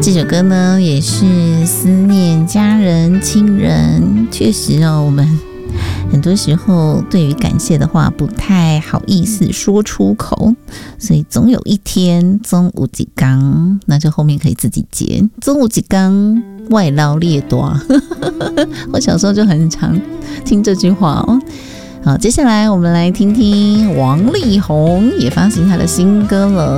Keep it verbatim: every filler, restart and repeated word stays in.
这首歌呢也是思念家人亲人，确实哦，我们很多时候对于感谢的话不太好意思说出口，所以总有一天总有一天，那就后面可以自己接，总有一天外劳列多我小时候就很常听这句话哦。好，接下来我们来听听王力宏也发行他的新歌了。